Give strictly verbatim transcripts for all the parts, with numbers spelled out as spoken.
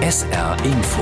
S R Info.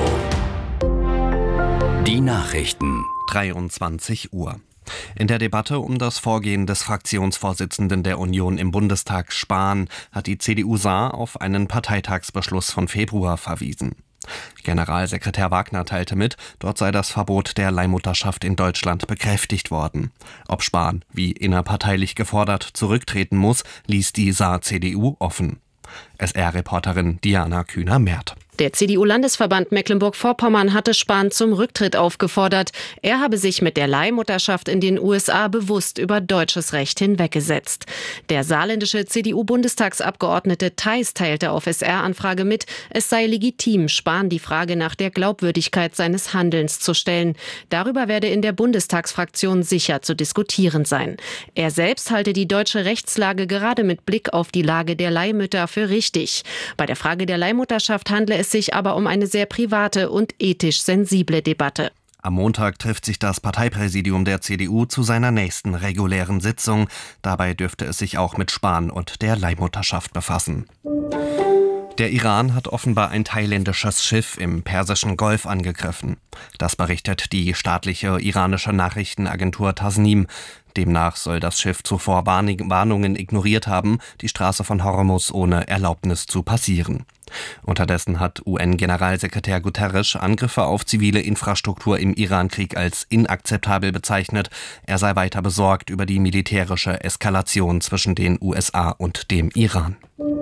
Die Nachrichten. dreiundzwanzig Uhr. In der Debatte um das Vorgehen des Fraktionsvorsitzenden der Union im Bundestag, Spahn, hat die C D U Saar auf einen Parteitagsbeschluss von Februar verwiesen. Generalsekretär Wagner teilte mit, dort sei das Verbot der Leihmutterschaft in Deutschland bekräftigt worden. Ob Spahn, wie innerparteilich gefordert, zurücktreten muss, ließ die Saar-C D U offen. S R-Reporterin Diana Kühner-Merth. Der C D U-Landesverband Mecklenburg-Vorpommern hatte Spahn zum Rücktritt aufgefordert. Er habe sich mit der Leihmutterschaft in den U S A bewusst über deutsches Recht hinweggesetzt. Der saarländische C D U-Bundestagsabgeordnete Theis teilte auf S R-Anfrage mit, es sei legitim, Spahn die Frage nach der Glaubwürdigkeit seines Handelns zu stellen. Darüber werde in der Bundestagsfraktion sicher zu diskutieren sein. Er selbst halte die deutsche Rechtslage gerade mit Blick auf die Lage der Leihmütter für richtig. Bei der Frage der Leihmutterschaft handle es sich aber um eine sehr private und ethisch sensible Debatte. Am Montag trifft sich das Parteipräsidium der C D U zu seiner nächsten regulären Sitzung. Dabei dürfte es sich auch mit Spahn und der Leihmutterschaft befassen. Der Iran hat offenbar ein thailändisches Schiff im Persischen Golf angegriffen. Das berichtet die staatliche iranische Nachrichtenagentur Tasnim. Demnach soll das Schiff zuvor Warnungen ignoriert haben, die Straße von Hormuz ohne Erlaubnis zu passieren. Unterdessen hat U N-Generalsekretär Guterres Angriffe auf zivile Infrastruktur im Irankrieg als inakzeptabel bezeichnet. Er sei weiter besorgt über die militärische Eskalation zwischen den U S A und dem Iran.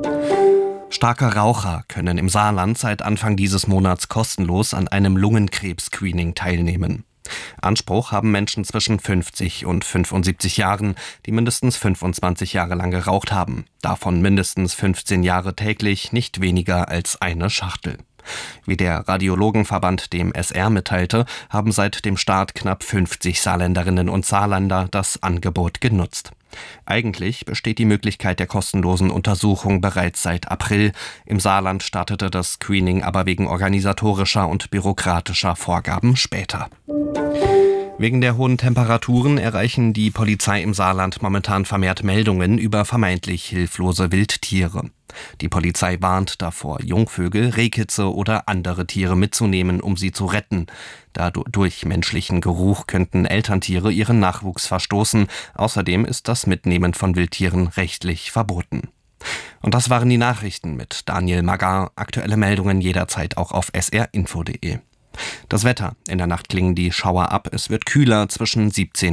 Starke Raucher können im Saarland seit Anfang dieses Monats kostenlos an einem Lungenkrebs-Screening teilnehmen. Anspruch haben Menschen zwischen fünfzig und fünfundsiebzig Jahren, die mindestens fünfundzwanzig Jahre lang geraucht haben. Davon mindestens fünfzehn Jahre täglich, nicht weniger als eine Schachtel. Wie der Radiologenverband dem S R mitteilte, haben seit dem Start knapp fünfzig Saarländerinnen und Saarländer das Angebot genutzt. Eigentlich besteht die Möglichkeit der kostenlosen Untersuchung bereits seit April. Im Saarland startete das Screening aber wegen organisatorischer und bürokratischer Vorgaben später. Wegen der hohen Temperaturen erreichen die Polizei im Saarland momentan vermehrt Meldungen über vermeintlich hilflose Wildtiere. Die Polizei warnt davor, Jungvögel, Rehkitze oder andere Tiere mitzunehmen, um sie zu retten. Dadurch menschlichen Geruch könnten Elterntiere ihren Nachwuchs verstoßen. Außerdem ist das Mitnehmen von Wildtieren rechtlich verboten. Und das waren die Nachrichten mit Daniel Magar. Aktuelle Meldungen jederzeit auch auf s r info punkt d e. Das Wetter. In der Nacht klingen die Schauer ab. Es wird kühler zwischen siebzehn